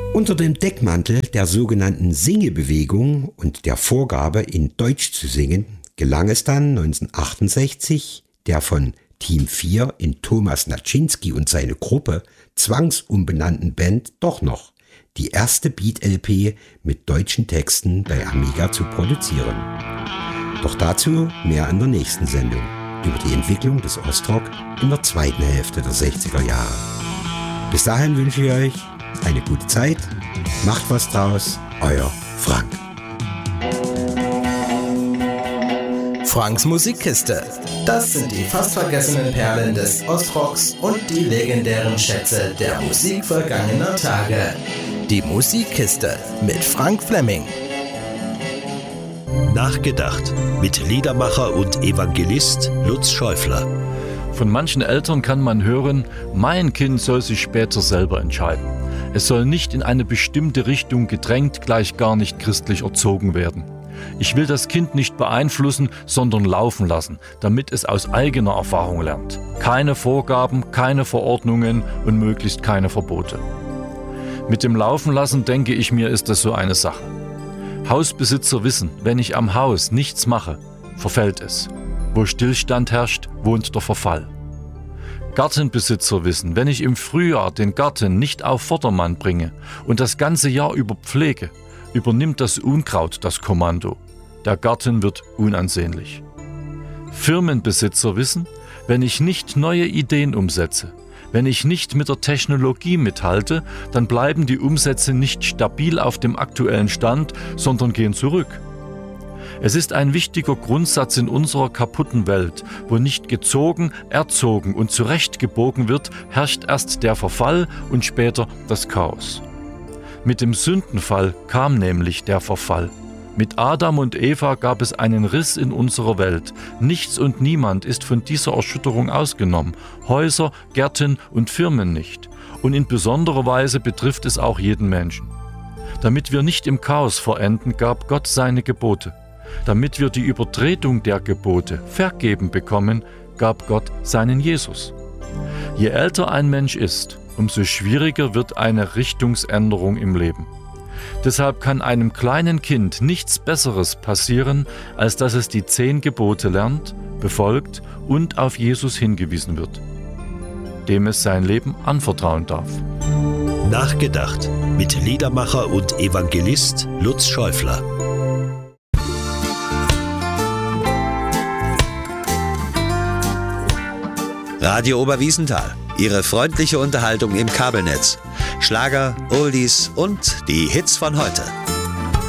Unter dem Deckmantel der sogenannten Singebewegung und der Vorgabe, in Deutsch zu singen, gelang es dann 1968, der von Team 4 in Thomas Naczynski und seine Gruppe zwangsumbenannten Band doch noch, die erste Beat-LP mit deutschen Texten bei Amiga zu produzieren. Doch dazu mehr in der nächsten Sendung über die Entwicklung des Ostrock in der zweiten Hälfte der 60er Jahre. Bis dahin wünsche ich euch eine gute Zeit, macht was draus, euer Frank. Franks Musikkiste. Das sind die fast vergessenen Perlen des Ostrocks und die legendären Schätze der Musik vergangener Tage. Die Musikkiste mit Frank Fleming. Nachgedacht mit Liedermacher und Evangelist Lutz Schäufler. Von manchen Eltern kann man hören, mein Kind soll sich später selber entscheiden. Es soll nicht in eine bestimmte Richtung gedrängt, gleich gar nicht christlich erzogen werden. Ich will das Kind nicht beeinflussen, sondern laufen lassen, damit es aus eigener Erfahrung lernt. Keine Vorgaben, keine Verordnungen und möglichst keine Verbote. Mit dem Laufen lassen, denke ich mir, ist das so eine Sache. Hausbesitzer wissen, wenn ich am Haus nichts mache, verfällt es. Wo Stillstand herrscht, wohnt der Verfall. Gartenbesitzer wissen, wenn ich im Frühjahr den Garten nicht auf Vordermann bringe und das ganze Jahr über pflege, übernimmt das Unkraut das Kommando. Der Garten wird unansehnlich. Firmenbesitzer wissen, wenn ich nicht neue Ideen umsetze, wenn ich nicht mit der Technologie mithalte, dann bleiben die Umsätze nicht stabil auf dem aktuellen Stand, sondern gehen zurück. Es ist ein wichtiger Grundsatz in unserer kaputten Welt, wo nicht gezogen, erzogen und zurechtgebogen wird, herrscht erst der Verfall und später das Chaos. Mit dem Sündenfall kam nämlich der Verfall. Mit Adam und Eva gab es einen Riss in unserer Welt. Nichts und niemand ist von dieser Erschütterung ausgenommen. Häuser, Gärten und Firmen nicht. Und in besonderer Weise betrifft es auch jeden Menschen. Damit wir nicht im Chaos verenden, gab Gott seine Gebote. Damit wir die Übertretung der Gebote vergeben bekommen, gab Gott seinen Jesus. Je älter ein Mensch ist, umso schwieriger wird eine Richtungsänderung im Leben. Deshalb kann einem kleinen Kind nichts Besseres passieren, als dass es die 10 Gebote lernt, befolgt und auf Jesus hingewiesen wird, dem es sein Leben anvertrauen darf. Nachgedacht mit Liedermacher und Evangelist Lutz Schäufler. Radio Oberwiesenthal. Ihre freundliche Unterhaltung im Kabelnetz. Schlager, Oldies und die Hits von heute.